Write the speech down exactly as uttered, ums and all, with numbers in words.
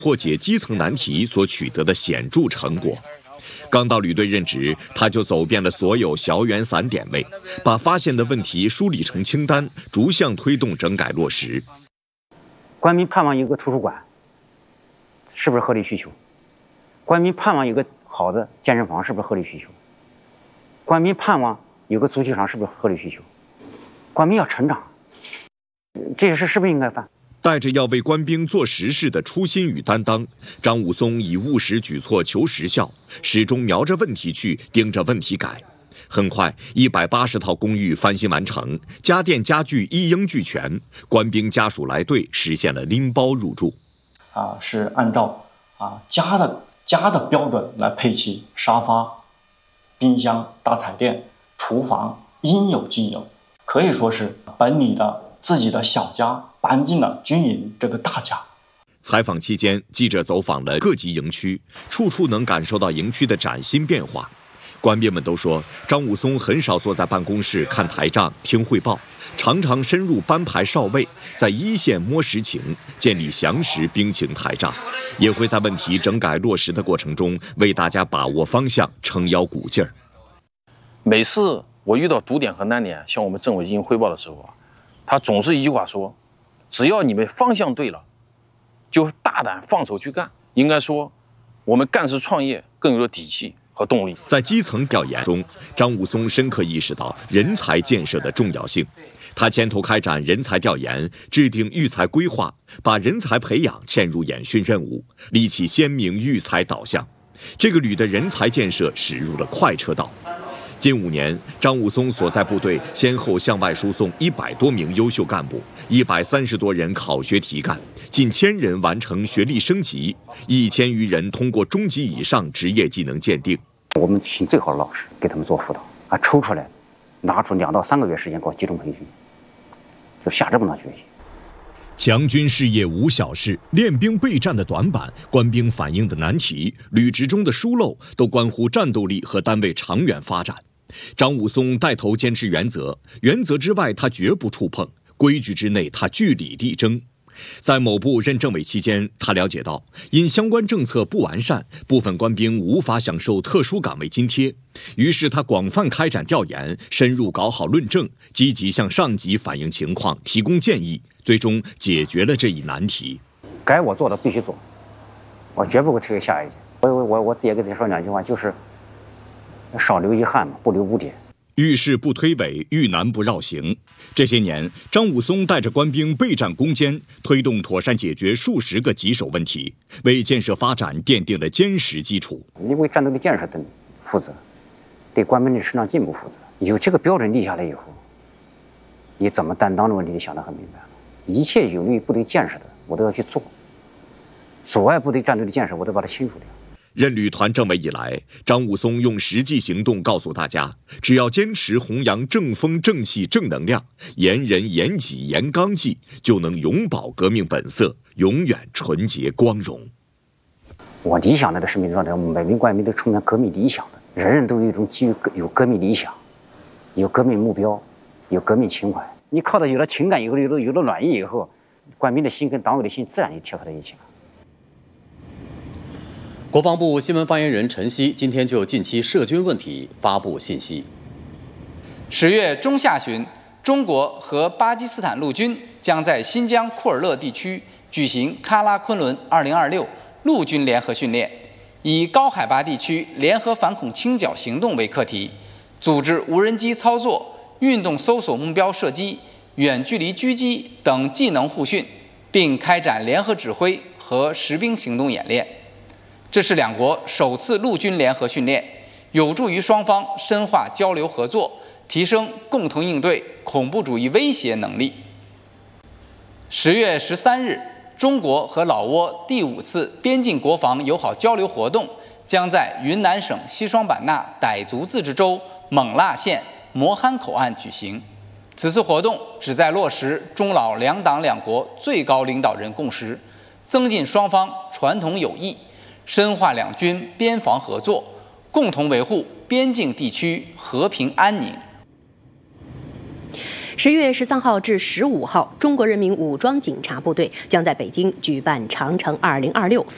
破解基层难题所取得的显著成果。刚到旅队任职，他就走遍了所有校园散点位，把发现的问题梳理成清单，逐项推动整改落实。 官民盼望有个图书馆，是不是合理需求？官民盼望有个好的健身房，是不是合理需求？官民盼望有个足球场，是不是合理需求？官民要成长，这些事是不是应该办？ 带着要为官兵做实事的初心与担当，张武松以务实举措求实效，始终瞄着问题去，盯着问题改。很快，一百八十套公寓翻新完成，家电家具一应俱全，官兵家属来队实现了拎包入住。 啊，是按照啊家的家的标准来配齐沙发、冰箱、大彩电、厨房，应有尽有，可以说是把你的自己的小家搬进了军营这个大家。 采访期间，记者走访了各级营区，处处能感受到营区的崭新变化。官兵们都说，张武松很少坐在办公室看台账、听汇报，常常深入班排哨位，在一线摸实情，建立详实兵情台账，也会在问题整改落实的过程中，为大家把握方向，撑腰鼓劲儿。 每次我遇到堵点和难点，向我们政委进行汇报的时候啊，他总是一句话说：只要你们方向对了，就大胆放手去干。应该说，我们干事创业更有了底气和动力。 在基层调研中，张武松深刻意识到人才建设的重要性。他牵头开展人才调研，制定育才规划，把人才培养嵌入演训任务，立起鲜明育才导向。这个旅的人才建设驶入了快车道。近五年，张武松所在部队先后向外输送一百多名优秀干部，一百三十多人考学提干，近千人完成学历升级，一千余人通过中级以上职业技能鉴定。 我们请最好的老师给他们做辅导啊，抽出来，拿出两到三个月时间搞集中培训，就下这么大决心。 强军事业无小事，练兵备战的短板，官兵反映的难题，履职中的疏漏，都关乎战斗力和单位长远发展。张武松带头坚持原则，原则之外他绝不触碰，规矩之内他据理力争。在某部任政委期间，他了解到，因相关政策不完善，部分官兵无法享受特殊岗位津贴。于是他广泛开展调研，深入搞好论证，积极向上级反映情况，提供建议，最终解决了这一难题。 该我做的必须做，我绝不会推给下一届。我我我我自己也给自己说两句话，就是少留遗憾嘛，不留污点。 遇事不推诿，遇难不绕行。这些年，张武松带着官兵备战攻坚，推动妥善解决数十个棘手问题，为建设发展奠定了坚实基础。 你为战斗力建设的负责，对官兵的成长进步负责。有这个标准立下来以后，你怎么担当的问题，你想得很明白了。一切有利于部队建设的，我都要去做；阻碍部队战斗力建设，我都把它清除掉。 任旅团政委以来，张武松用实际行动告诉大家，只要坚持弘扬正风正气正能量，严人严己严纲纪，就能永葆革命本色，永远纯洁光荣。 我理想的生命状态，每名官兵都充满革命理想的，人人都有一种基于有革命理想，有革命目标，有革命情怀。你靠到有了情感以后，有了有了暖意以后，官兵的心跟党委的心自然就贴合在一起了。 国防部新闻发言人陈希今天就近期涉军问题发布信息。 十月中下旬，中国和巴基斯坦陆军将在新疆库尔勒地区举行喀拉昆仑二零二六陆军联合训练，以高海拔地区联合反恐清剿行动为课题，组织无人机操作、运动搜索目标射击、远距离狙击等技能互训，并开展联合指挥和实兵行动演练。这是两国首次陆军联合训练，有助于双方深化交流合作，提升共同应对恐怖主义威胁能力。十月十三日，中国和老挝第五次边境国防友好交流活动将在云南省西双版纳傣族自治州勐腊县磨憨口岸举行。此次活动旨在落实中老两党两国最高领导人共识，增进双方传统友谊，深化两军边防合作，共同维护边境地区和平安宁。 十月十三号至十五号，中国人民武装警察部队将在北京举办长城二零二六反